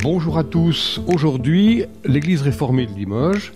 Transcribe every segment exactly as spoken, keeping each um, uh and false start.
Bonjour à tous. Aujourd'hui, l'Église réformée de Limoges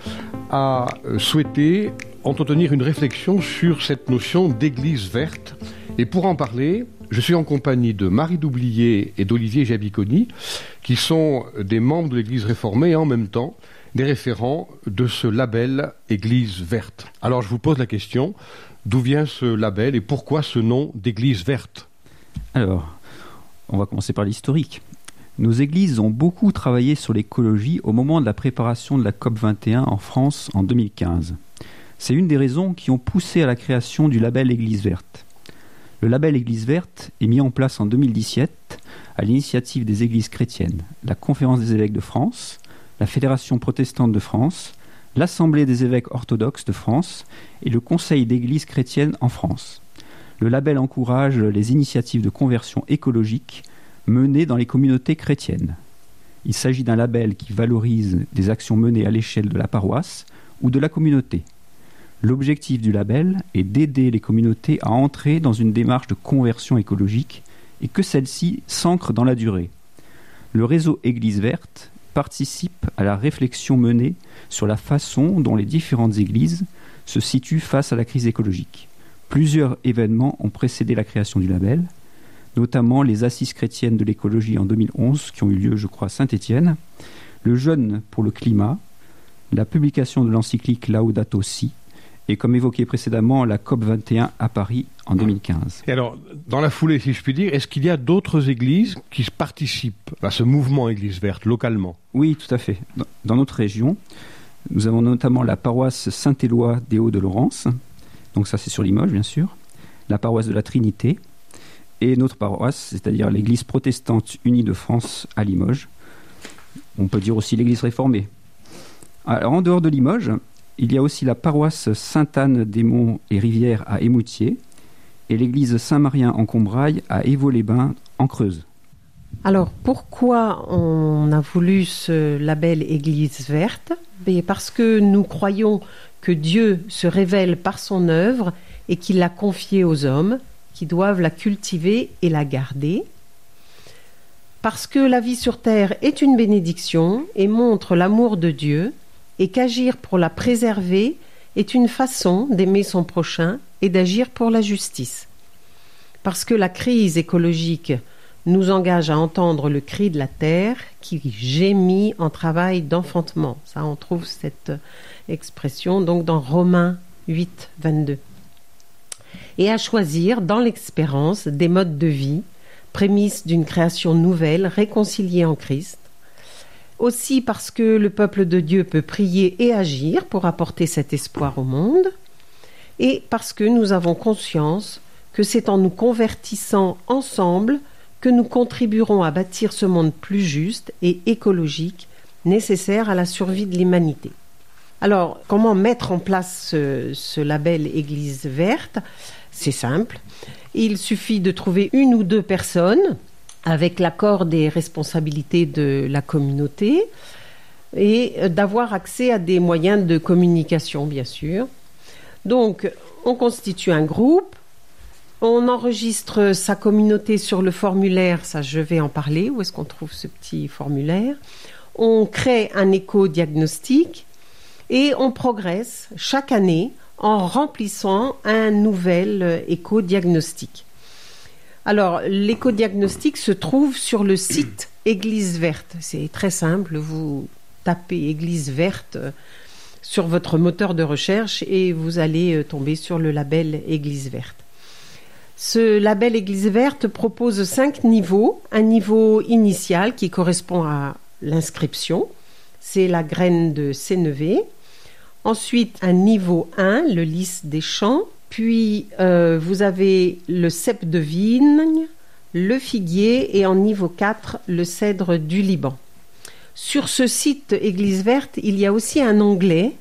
a souhaité entretenir une réflexion sur cette notion d'église verte. Et pour en parler, je suis en compagnie de Marie Doublier et d'Olivier Jabiconi, qui sont des membres de l'Église réformée et en même temps des référents de ce label Église verte. Alors je vous pose la question, d'où vient ce label et pourquoi ce nom d'Église verte ? Alors, on va commencer par l'historique. Nos églises ont beaucoup travaillé sur l'écologie au moment de la préparation de la C O P vingt et un en France en deux mille quinze. C'est une des raisons qui ont poussé à la création du label Église verte. Le label Église verte est mis en place en deux mille dix-sept à l'initiative des églises chrétiennes, la Conférence des évêques de France, la Fédération protestante de France, l'Assemblée des évêques orthodoxes de France et le Conseil d'églises chrétiennes en France. Le label encourage les initiatives de conversion écologique menées dans les communautés chrétiennes. Il s'agit d'un label qui valorise des actions menées à l'échelle de la paroisse ou de la communauté. L'objectif du label est d'aider les communautés à entrer dans une démarche de conversion écologique et que celle-ci s'ancre dans la durée. Le réseau Église verte participe à la réflexion menée sur la façon dont les différentes églises se situent face à la crise écologique. Plusieurs événements ont précédé la création du label, notamment les Assises chrétiennes de l'écologie en deux mille onze, qui ont eu lieu, je crois, à Saint-Étienne, le Jeûne pour le climat, la publication de l'encyclique Laudato Si, et comme évoqué précédemment, la C O P vingt et un à Paris en deux mille quinze. Et alors, dans la foulée, si je puis dire, est-ce qu'il y a d'autres églises qui participent à ce mouvement Église verte, localement ? Oui, tout à fait. Dans notre région, nous avons notamment la paroisse Saint-Éloi des Hauts-de-Laurence, donc ça c'est sur Limoges, bien sûr, la paroisse de la Trinité, et notre paroisse, c'est-à-dire l'Église protestante unie de France à Limoges. On peut dire aussi l'Église réformée. Alors, en dehors de Limoges, il y a aussi la paroisse Sainte-Anne-des-Monts et Rivières à Émoutier et l'église Saint-Marien en Combrailles à Évaux-les-Bains en Creuse. Alors, pourquoi on a voulu ce label Église verte ? Parce que nous croyons que Dieu se révèle par son œuvre et qu'il l'a confiée aux hommes qui doivent la cultiver et la garder. Parce que la vie sur terre est une bénédiction et montre l'amour de Dieu, et qu'agir pour la préserver est une façon d'aimer son prochain et d'agir pour la justice. Parce que la crise écologique nous engage à entendre le cri de la terre qui gémit en travail d'enfantement. Ça, on trouve cette expression donc dans Romains huit, vingt-deux. Et à choisir dans l'espérance des modes de vie, prémices d'une création nouvelle réconciliée en Christ. Aussi parce que le peuple de Dieu peut prier et agir pour apporter cet espoir au monde, et parce que nous avons conscience que c'est en nous convertissant ensemble que nous contribuerons à bâtir ce monde plus juste et écologique nécessaire à la survie de l'humanité. Alors, comment mettre en place ce, ce label Église verte ? C'est simple. Il suffit de trouver une ou deux personnes avec l'accord des responsabilités de la communauté et d'avoir accès à des moyens de communication, bien sûr. Donc, on constitue un groupe, on enregistre sa communauté sur le formulaire, ça je vais en parler, où est-ce qu'on trouve ce petit formulaire. On crée un éco-diagnostic et on progresse chaque année en remplissant un nouvel éco-diagnostic. Alors, l'éco-diagnostic se trouve sur le site Église verte. C'est très simple, vous tapez Église verte sur votre moteur de recherche et vous allez tomber sur le label Église verte. Ce label Église verte propose cinq niveaux. Un niveau initial qui correspond à l'inscription, c'est la graine de sénévé. Ensuite, un niveau un, le lys des champs. Puis, euh, vous avez le cep de vigne, le figuier et en niveau quatre, le cèdre du Liban. Sur ce site Église verte, il y a aussi un onglet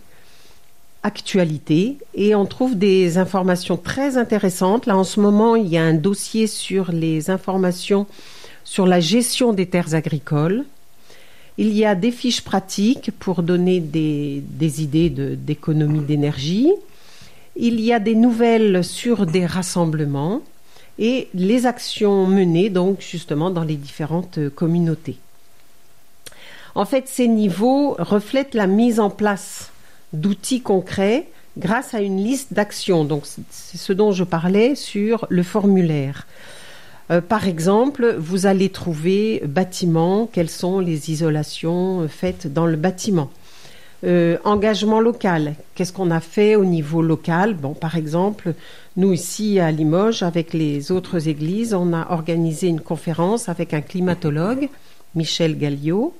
Actualité et on trouve des informations très intéressantes. Là, en ce moment, il y a un dossier sur les informations sur la gestion des terres agricoles. Il y a des fiches pratiques pour donner des, des idées de, d'économie d'énergie. Il y a des nouvelles sur des rassemblements et les actions menées donc justement dans les différentes communautés. En fait, ces niveaux reflètent la mise en place d'outils concrets grâce à une liste d'actions. Donc, c'est ce dont je parlais sur le formulaire. Euh, par exemple, vous allez trouver bâtiment, quelles sont les isolations faites dans le bâtiment. Euh, engagement local, qu'est-ce qu'on a fait au niveau local? Bon, par exemple, nous ici à Limoges, avec les autres églises, on a organisé une conférence avec un climatologue, Michel Galliot,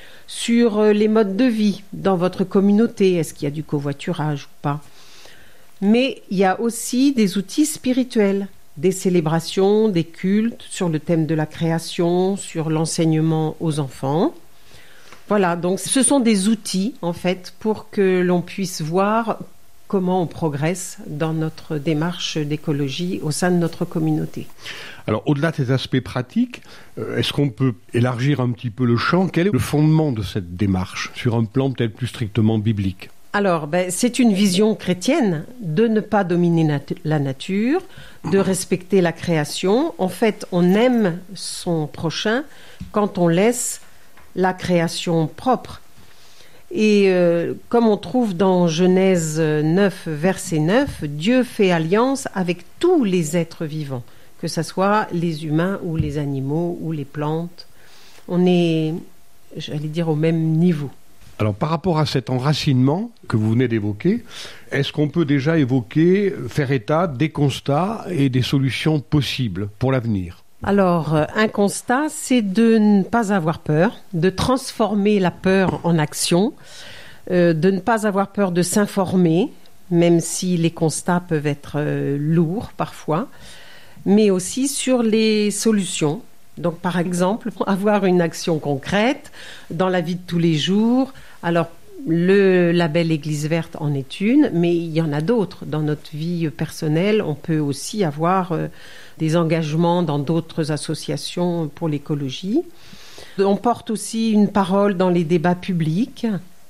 sur les modes de vie dans votre communauté. Est-ce qu'il y a du covoiturage ou pas? Mais il y a aussi des outils spirituels, des célébrations, des cultes sur le thème de la création, sur l'enseignement aux enfants. Voilà, donc ce sont des outils, en fait, pour que l'on puisse voir comment on progresse dans notre démarche d'écologie au sein de notre communauté. Alors, au-delà de ces aspects pratiques, est-ce qu'on peut élargir un petit peu le champ? Quel est le fondement de cette démarche, sur un plan peut-être plus strictement biblique? Alors, ben, c'est une vision chrétienne de ne pas dominer nat- la nature, de respecter la création. En fait, on aime son prochain quand on laisse la création propre. Et euh, comme on trouve dans Genèse neuf, verset neuf, Dieu fait alliance avec tous les êtres vivants, que ce soit les humains ou les animaux ou les plantes. On est, j'allais dire, au même niveau. Alors, par rapport à cet enracinement que vous venez d'évoquer, est-ce qu'on peut déjà évoquer, faire état des constats et des solutions possibles pour l'avenir? Alors, un constat, c'est de ne pas avoir peur, de transformer la peur en action, euh, de ne pas avoir peur de s'informer, même si les constats peuvent être euh, lourds parfois, mais aussi sur les solutions. Donc, par exemple, avoir une action concrète dans la vie de tous les jours. Alors, le label Église verte en est une, mais il y en a d'autres. Dans notre vie personnelle, on peut aussi avoir euh, des engagements dans d'autres associations pour l'écologie. On porte aussi une parole dans les débats publics.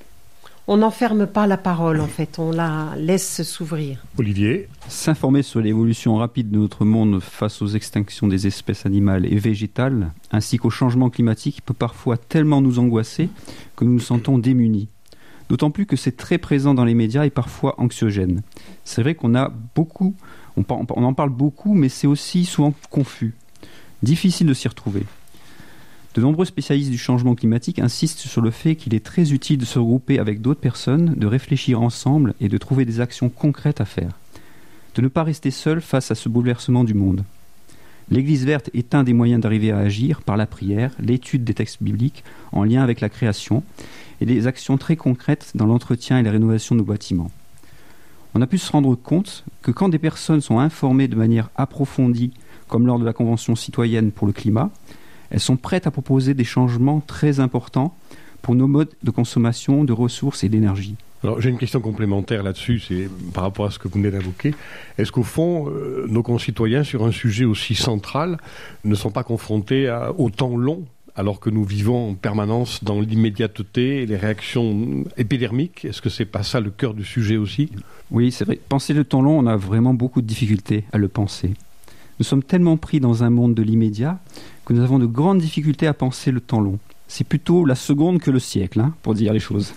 On n'enferme pas la parole, en fait, on la laisse s'ouvrir. Olivier? S'informer sur l'évolution rapide de notre monde face aux extinctions des espèces animales et végétales, ainsi qu'au changement climatique, peut parfois tellement nous angoisser que nous nous sentons démunis. D'autant plus que c'est très présent dans les médias et parfois anxiogène. C'est vrai qu'on a beaucoup, on, on en parle beaucoup, mais c'est aussi souvent confus. Difficile de s'y retrouver. De nombreux spécialistes du changement climatique insistent sur le fait qu'il est très utile de se regrouper avec d'autres personnes, de réfléchir ensemble et de trouver des actions concrètes à faire. De ne pas rester seul face à ce bouleversement du monde. L'Église verte est un des moyens d'arriver à agir par la prière, l'étude des textes bibliques en lien avec la création et des actions très concrètes dans l'entretien et la rénovation de nos bâtiments. On a pu se rendre compte que quand des personnes sont informées de manière approfondie, comme lors de la Convention citoyenne pour le climat, elles sont prêtes à proposer des changements très importants pour nos modes de consommation de ressources et d'énergie. Alors, j'ai une question complémentaire là-dessus, c'est par rapport à ce que vous venez d'invoquer. Est-ce qu'au fond, euh, nos concitoyens, sur un sujet aussi central, ne sont pas confrontés à, au temps long, alors que nous vivons en permanence dans l'immédiateté et les réactions épidermiques? Est-ce que c'est pas ça le cœur du sujet aussi? Oui, c'est vrai. Penser le temps long, on a vraiment beaucoup de difficultés à le penser. Nous sommes tellement pris dans un monde de l'immédiat que nous avons de grandes difficultés à penser le temps long. C'est plutôt la seconde que le siècle, hein, pour dire les choses.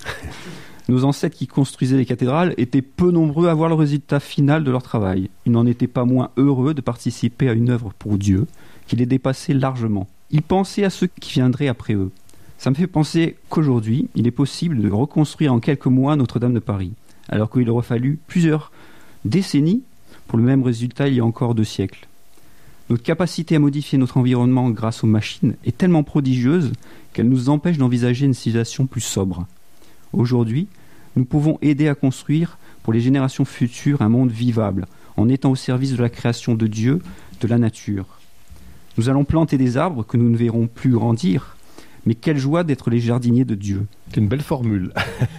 Nos ancêtres qui construisaient les cathédrales étaient peu nombreux à voir le résultat final de leur travail. Ils n'en étaient pas moins heureux de participer à une œuvre pour Dieu, qui les dépassait largement. Ils pensaient à ceux qui viendraient après eux. Ça me fait penser qu'aujourd'hui, il est possible de reconstruire en quelques mois Notre-Dame de Paris, alors qu'il aurait fallu plusieurs décennies pour le même résultat il y a encore deux siècles. Notre capacité à modifier notre environnement grâce aux machines est tellement prodigieuse qu'elle nous empêche d'envisager une civilisation plus sobre. Aujourd'hui, nous pouvons aider à construire pour les générations futures un monde vivable, en étant au service de la création de Dieu, de la nature. Nous allons planter des arbres que nous ne verrons plus grandir, mais quelle joie d'être les jardiniers de Dieu. C'est une belle formule.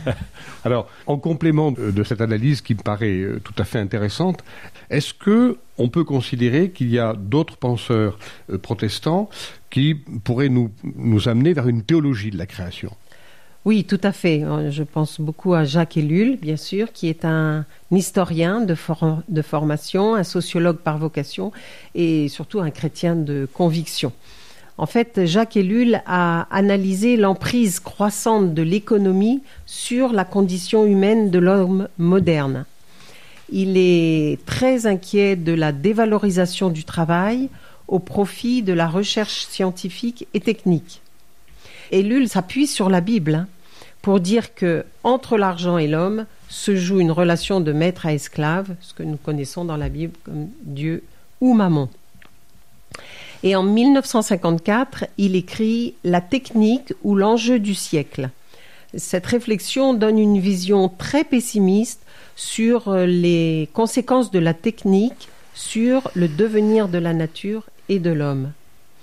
Alors, en complément de cette analyse qui me paraît tout à fait intéressante, est-ce que on peut considérer qu'il y a d'autres penseurs protestants qui pourraient nous, nous amener vers une théologie de la création? Oui, tout à fait. Je pense beaucoup à Jacques Ellul, bien sûr, qui est un historien de, for- de formation, un sociologue par vocation et surtout un chrétien de conviction. En fait, Jacques Ellul a analysé l'emprise croissante de l'économie sur la condition humaine de l'homme moderne. Il est très inquiet de la dévalorisation du travail au profit de la recherche scientifique et technique. Ellul s'appuie sur la Bible hein, pour dire que entre l'argent et l'homme se joue une relation de maître à esclave, ce que nous connaissons dans la Bible comme Dieu ou Mammon. Et en mille neuf cent cinquante-quatre, il écrit « La technique ou l'enjeu du siècle ». Cette réflexion donne une vision très pessimiste sur les conséquences de la technique sur le devenir de la nature et de l'homme.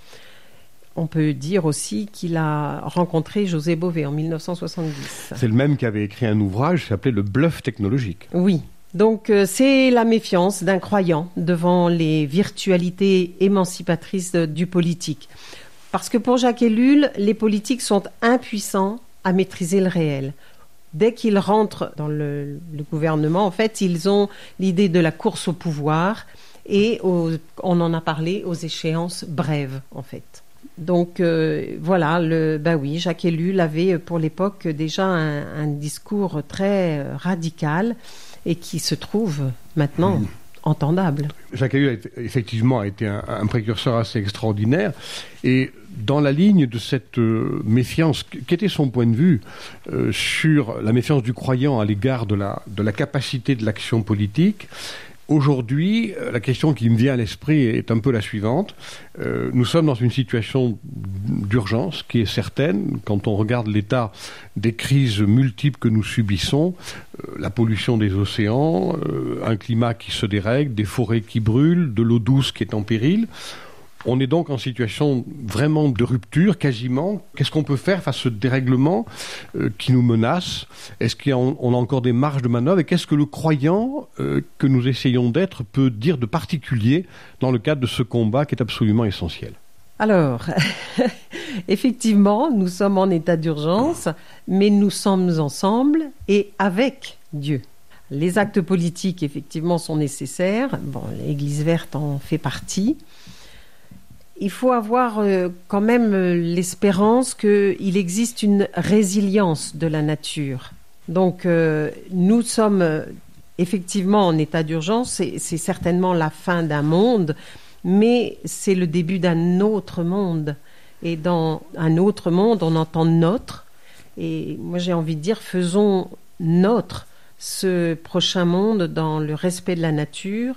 On peut dire aussi qu'il a rencontré José Bové en mille neuf cent soixante-dix. C'est le même qui avait écrit un ouvrage qui s'appelait « Le bluff technologique ». Oui. Donc euh, c'est la méfiance d'un croyant devant les virtualités émancipatrices de, du politique. Parce que pour Jacques Ellul, les politiques sont impuissants à maîtriser le réel. Dès qu'ils rentrent dans le, le gouvernement, en fait, ils ont l'idée de la course au pouvoir et aux, on en a parlé aux échéances brèves, en fait. Donc euh, voilà, le, bah oui, Jacques Ellul avait pour l'époque déjà un, un discours très radical et qui se trouve maintenant mmh. entendable. Jacques Ellul a, effectivement a été un, un précurseur assez extraordinaire et dans la ligne de cette euh, méfiance, qu'était son point de vue euh, sur la méfiance du croyant à l'égard de la, de la capacité de l'action politique? Aujourd'hui, la question qui me vient à l'esprit est un peu la suivante. Euh, nous sommes dans une situation d'urgence qui est certaine quand on regarde l'état des crises multiples que nous subissons, euh, la pollution des océans, euh, un climat qui se dérègle, des forêts qui brûlent, de l'eau douce qui est en péril. On est donc en situation vraiment de rupture, quasiment. Qu'est-ce qu'on peut faire face à ce dérèglement euh, qui nous menace? Est-ce qu'on a encore des marges de manœuvre? Et qu'est-ce que le croyant euh, que nous essayons d'être peut dire de particulier dans le cadre de ce combat qui est absolument essentiel? Alors, effectivement, nous sommes en état d'urgence, mais nous sommes ensemble et avec Dieu. Les actes politiques, effectivement, sont nécessaires. Bon, l'Église verte en fait partie. Il faut avoir euh, quand même euh, l'espérance qu'il existe une résilience de la nature. Donc, euh, nous sommes euh, effectivement en état d'urgence. C'est, c'est certainement la fin d'un monde, mais c'est le début d'un autre monde. Et dans un autre monde, on entend notre. Et moi, j'ai envie de dire, faisons notre ce prochain monde dans le respect de la nature,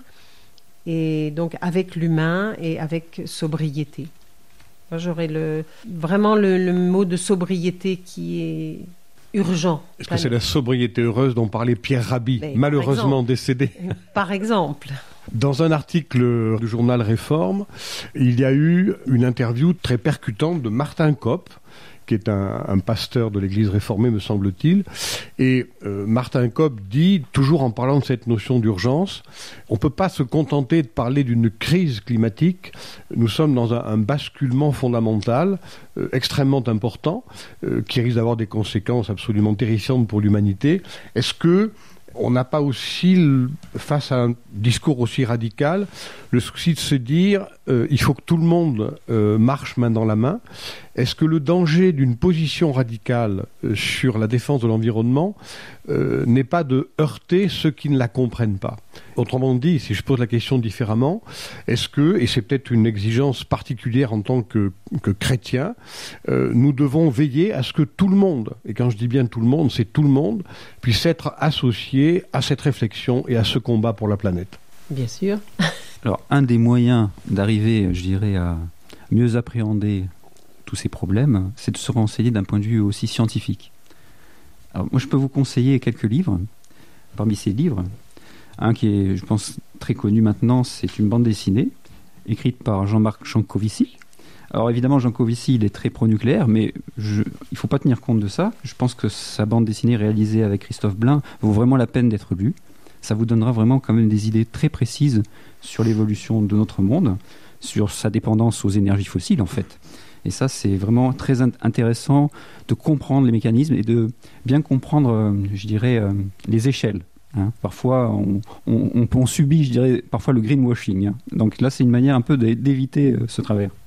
et donc avec l'humain et avec sobriété. Moi, j'aurais le, vraiment le, le mot de sobriété qui est urgent. Est-ce que c'est la sobriété heureuse dont parlait Pierre Rabhi, mais, malheureusement par décédé? Par exemple. Dans un article du journal Réforme, il y a eu une interview très percutante de Martin Kopp, qui est un, un pasteur de l'Église réformée, me semble-t-il. Et euh, Martin Kopp dit, toujours en parlant de cette notion d'urgence, on ne peut pas se contenter de parler d'une crise climatique. Nous sommes dans un, un basculement fondamental, euh, extrêmement important, euh, qui risque d'avoir des conséquences absolument terrifiantes pour l'humanité. Est-ce que on n'a pas aussi, face à un discours aussi radical, le souci de se dire euh, il faut que tout le monde euh, marche main dans la main? Est-ce que le danger d'une position radicale euh, sur la défense de l'environnement euh, n'est pas de heurter ceux qui ne la comprennent pas? Autrement dit, si je pose la question différemment, est-ce que, et c'est peut-être une exigence particulière en tant que, que chrétien, euh, nous devons veiller à ce que tout le monde, et quand je dis bien tout le monde, c'est tout le monde, puisse être associé à cette réflexion et à ce combat pour la planète? Bien sûr. Alors, un des moyens d'arriver, je dirais, à mieux appréhender tous ces problèmes, c'est de se renseigner d'un point de vue aussi scientifique. Alors, moi, je peux vous conseiller quelques livres. Parmi ces livres, un qui est, je pense, très connu maintenant, c'est une bande dessinée écrite par Jean-Marc Jancovici. Alors évidemment, Jancovici, il est très pro-nucléaire, mais je, il ne faut pas tenir compte de ça. Je pense que sa bande dessinée réalisée avec Christophe Blain vaut vraiment la peine d'être lue. Ça vous donnera vraiment quand même des idées très précises sur l'évolution de notre monde, sur sa dépendance aux énergies fossiles en fait. Et ça, c'est vraiment très intéressant de comprendre les mécanismes et de bien comprendre, euh, je dirais, euh, les échelles. Hein. Parfois, on, on, on, on subit, je dirais, parfois le greenwashing. Hein. Donc là, c'est une manière un peu d'éviter euh, ce travers.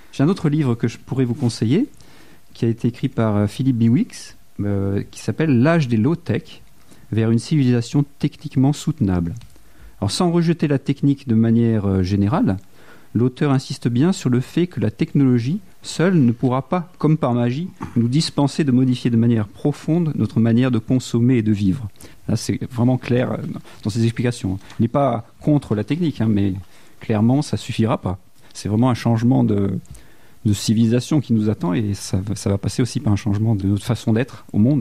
J'ai un autre livre que je pourrais vous conseiller, qui a été écrit par Philippe Biwix, euh, qui s'appelle « L'âge des low-tech, vers une civilisation techniquement soutenable ». Alors, sans rejeter la technique de manière euh, générale, l'auteur insiste bien sur le fait que la technologie seule ne pourra pas, comme par magie, nous dispenser de modifier de manière profonde notre manière de consommer et de vivre. Là, c'est vraiment clair dans ses explications. Il n'est pas contre la technique, hein, mais clairement, ça ne suffira pas. C'est vraiment un changement de, de civilisation qui nous attend, et ça, ça va passer aussi par un changement de notre façon d'être au monde.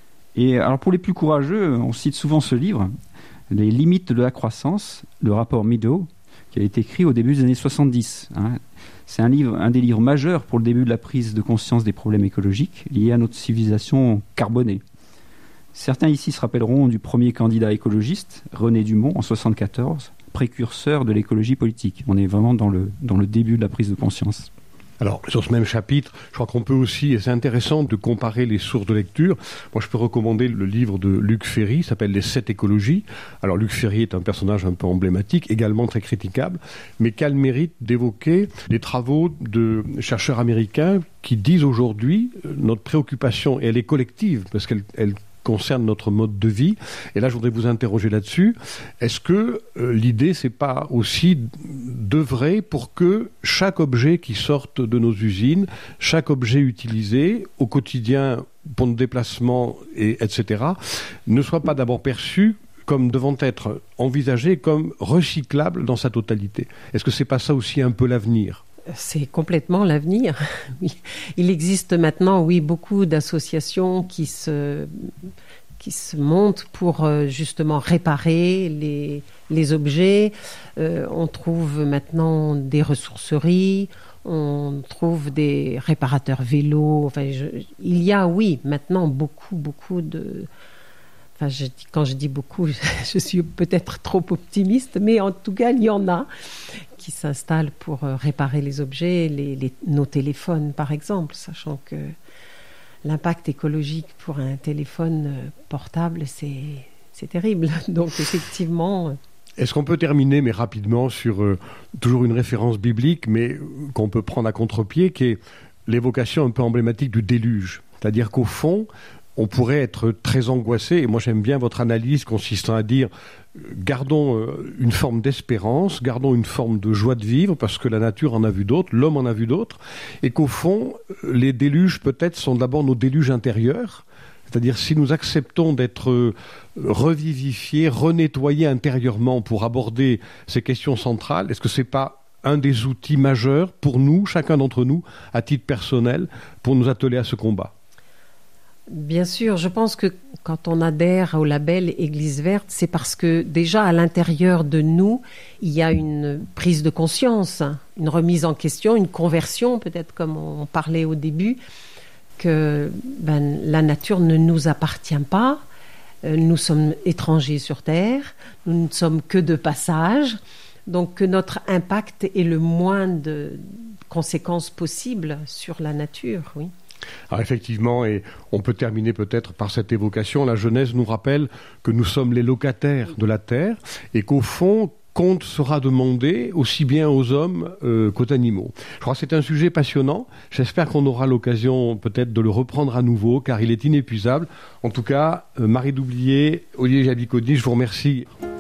Et alors, pour les plus courageux, on cite souvent ce livre, « Les limites de la croissance », le rapport Meadow, qui a été écrit au début des années soixante-dix. Hein. C'est un, livre, un des livres majeurs pour le début de la prise de conscience des problèmes écologiques liés à notre civilisation carbonée. Certains ici se rappelleront du premier candidat écologiste, René Dumont, en soixante-quatorze, précurseur de l'écologie politique. On est vraiment dans le, dans le début de la prise de conscience. Alors, sur ce même chapitre, je crois qu'on peut aussi, et c'est intéressant de comparer les sources de lecture. Moi, je peux recommander le livre de Luc Ferry, qui s'appelle « Les sept écologies ». Alors, Luc Ferry est un personnage un peu emblématique, également très critiquable, mais qui a le mérite d'évoquer les travaux de chercheurs américains qui disent aujourd'hui, notre préoccupation, et elle est collective, parce qu'elle elle concerne notre mode de vie. Et là, je voudrais vous interroger là-dessus. Est-ce que euh, l'idée, c'est pas aussi d'œuvrer pour que chaque objet qui sorte de nos usines, chaque objet utilisé au quotidien pour nos déplacements, et, etc., ne soit pas d'abord perçu comme devant être envisagé comme recyclable dans sa totalité? Est-ce que c'est pas ça aussi un peu l'avenir? C'est complètement l'avenir. Il existe maintenant, oui, beaucoup d'associations qui se, qui se montent pour justement réparer les, les objets. Euh, on trouve maintenant des ressourceries, on trouve des réparateurs vélos. Enfin, je, il y a, oui, maintenant beaucoup, beaucoup de... Enfin, je dis, quand je dis beaucoup, je, je suis peut-être trop optimiste, mais en tout cas, il y en a qui s'installent pour réparer les objets, les, les, nos téléphones par exemple, sachant que l'impact écologique pour un téléphone portable, c'est, c'est terrible. Donc effectivement... Est-ce qu'on peut terminer, mais rapidement, sur euh, toujours une référence biblique, mais qu'on peut prendre à contre-pied, qui est l'évocation un peu emblématique du déluge. C'est-à-dire qu'au fond, on pourrait être très angoissé, et moi j'aime bien votre analyse consistant à dire gardons une forme d'espérance, gardons une forme de joie de vivre, parce que la nature en a vu d'autres, l'homme en a vu d'autres, et qu'au fond, les déluges peut-être sont d'abord nos déluges intérieurs, c'est-à-dire si nous acceptons d'être revivifiés, renettoyés intérieurement pour aborder ces questions centrales, est-ce que c'est pas un des outils majeurs pour nous, chacun d'entre nous, à titre personnel, pour nous atteler à ce combat? Bien sûr, je pense que quand on adhère au label Église verte, c'est parce que déjà à l'intérieur de nous, il y a une prise de conscience, une remise en question, une conversion, peut-être comme on parlait au début, que ben, la nature ne nous appartient pas, nous sommes étrangers sur Terre, nous ne sommes que de passage, donc que notre impact est le moins de conséquences possibles sur la nature, oui. Alors effectivement, et on peut terminer peut-être par cette évocation, la Genèse nous rappelle que nous sommes les locataires de la terre et qu'au fond, compte sera demandé aussi bien aux hommes euh, qu'aux animaux. Je crois que c'est un sujet passionnant. J'espère qu'on aura l'occasion peut-être de le reprendre à nouveau, car il est inépuisable. En tout cas, euh, Marie Doublier, Olivier Jabiconi, je vous remercie.